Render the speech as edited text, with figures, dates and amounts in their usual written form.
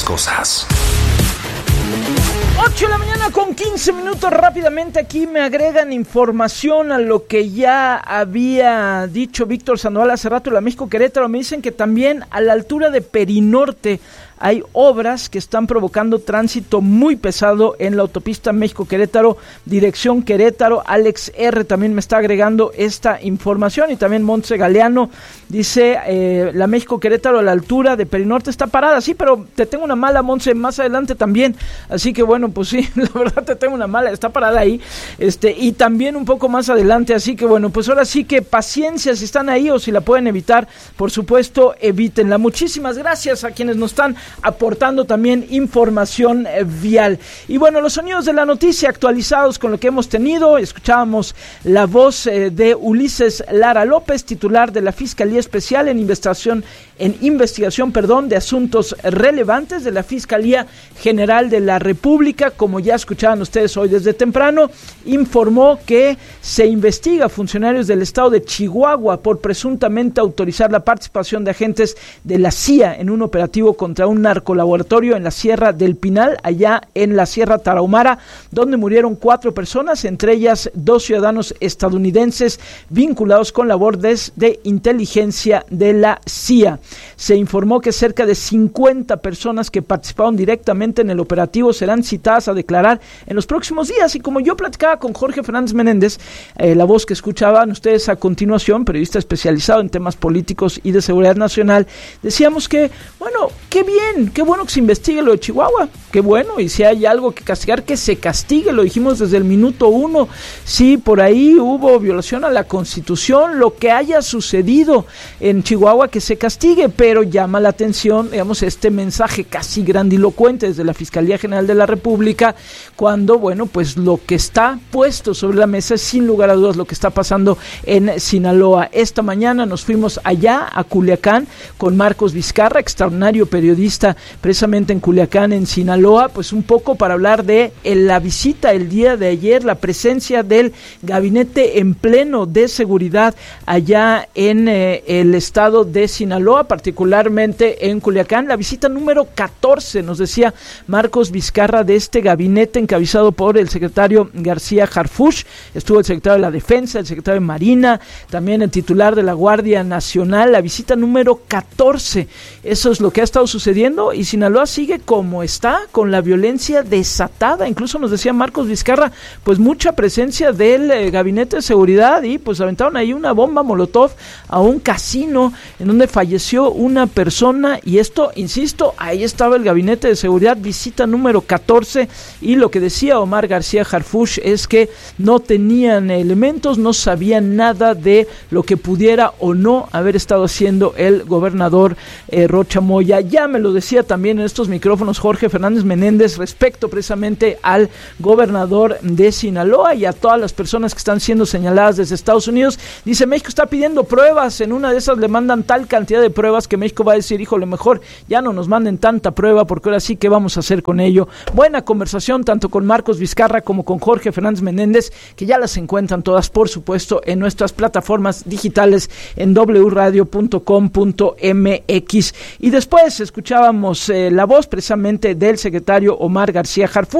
cosas. 8 de la mañana con 15 minutos. Rápidamente aquí me agregan información a lo que ya había dicho Víctor Sandoval hace rato. La México Querétaro me dicen que también a la altura de Perinorte hay obras que están provocando tránsito muy pesado en la autopista México-Querétaro, dirección Querétaro. Alex R. también me está agregando esta información, y también Montse Galeano dice, la México-Querétaro a la altura de Perinorte está parada. Sí, pero te tengo una mala, Montse, más adelante también. Así que bueno, pues sí, la verdad te tengo una mala, está parada ahí, y también un poco más adelante. Así que bueno, pues ahora sí que paciencia, si están ahí o si la pueden evitar, por supuesto, evítenla. Muchísimas gracias a quienes nos están aportando también información vial. Y bueno, los sonidos de la noticia actualizados con lo que hemos tenido. Escuchábamos la voz de Ulises Lara López, titular de la Fiscalía Especial en investigación de asuntos relevantes de la Fiscalía General de la República. Como ya escuchaban ustedes hoy desde temprano, informó que se investiga a funcionarios del estado de Chihuahua por presuntamente autorizar la participación de agentes de la CIA en un operativo contra un narcolaboratorio en la Sierra del Pinal, allá en la Sierra Tarahumara, donde murieron 4 personas, entre ellas 2 ciudadanos estadounidenses vinculados con labores de inteligencia de la CIA. Se informó que cerca de 50 personas que participaron directamente en el operativo serán citadas a declarar en los próximos días. Y como yo platicaba con Jorge Fernández Menéndez, la voz que escuchaban ustedes a continuación, periodista especializado en temas políticos y de seguridad nacional, decíamos que, bueno, qué bien, qué bueno que se investigue lo de Chihuahua, qué bueno, y si hay algo que castigar, que se castigue, lo dijimos desde el minuto 1, si por ahí hubo violación a la Constitución, lo que haya sucedido en Chihuahua, que se castigue, pero llama la atención, digamos, este mensaje casi grandilocuente desde la Fiscalía General de la República, cuando, bueno, pues lo que está puesto sobre la mesa es sin lugar a dudas lo que está pasando en Sinaloa. Esta mañana nos fuimos allá a Culiacán con Marcos Vizcarra, extraordinario periodista precisamente en Culiacán, en Sinaloa, pues un poco para hablar de la visita el día de ayer, la presencia del gabinete en pleno de seguridad allá en el estado de Sinaloa, particularmente en Culiacán, la visita número 14, nos decía Marcos Vizcarra, de este gabinete encabezado por el secretario García Harfuch. Estuvo el secretario de la Defensa, el secretario de Marina, también el titular de la Guardia Nacional, la visita número 14. Eso es lo que ha estado sucediendo, y Sinaloa sigue como está, con la violencia desatada. Incluso nos decía Marcos Vizcarra, pues mucha presencia del gabinete de seguridad, y pues aventaron ahí una bomba molotov a un casino en donde falleció una persona, y esto, insisto, ahí estaba el gabinete de seguridad, visita número 14, y lo que decía Omar García Harfuch es que no tenían elementos, no sabían nada de lo que pudiera o no haber estado haciendo el gobernador Rocha Moya. Ya me lo decía también en estos micrófonos Jorge Fernández Menéndez respecto precisamente al gobernador de Sinaloa y a todas las personas que están siendo señaladas desde Estados Unidos. Dice, México está pidiendo pruebas, en una de esas le mandan tal cantidad de pruebas que México va a decir, híjole, mejor ya no nos manden tanta prueba, porque ahora sí, ¿qué vamos a hacer con ello? Buena conversación tanto con Marcos Vizcarra como con Jorge Fernández Menéndez, que ya las encuentran todas, por supuesto, en nuestras plataformas digitales en wradio.com.mx. Y después escuchábamos la voz precisamente del secretario Omar García Harfuch.